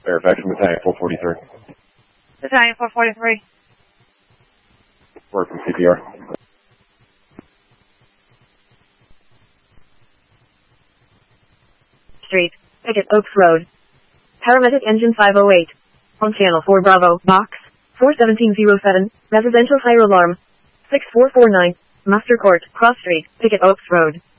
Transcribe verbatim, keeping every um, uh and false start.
Fairfax, Battalion four forty-three. Battalion four forty-three. Work from C P R. Street, Picket Oaks Road. Paramedic Engine five oh eight. On Channel four Bravo, Box four one seven zero seven, Residential Fire Alarm. six four four nine, Master Court, Cross Street, Picket Oaks Road.